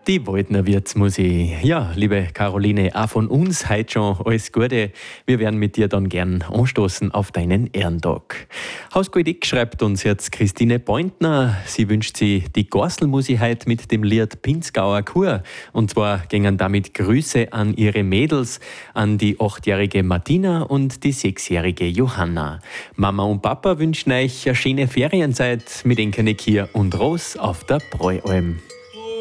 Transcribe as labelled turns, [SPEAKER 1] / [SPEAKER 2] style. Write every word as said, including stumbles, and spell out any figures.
[SPEAKER 1] Die Waldner Wirtsmusik. Ja, liebe Caroline, auch von uns heute schon alles Gute. Wir werden mit dir dann gern anstoßen auf deinen Ehrentag. Hausgold schreibt uns jetzt Christine Pointner. Sie wünscht sich die Gorselmusik heute mit dem Lied Pinzgauer Kur. Und zwar gingen damit Grüße an ihre Mädels, an die achtjährige Martina und die sechsjährige Johanna. Mama und Papa wünschen euch eine schöne Ferienzeit mit Enkernick hier und Ros auf der Bräualm.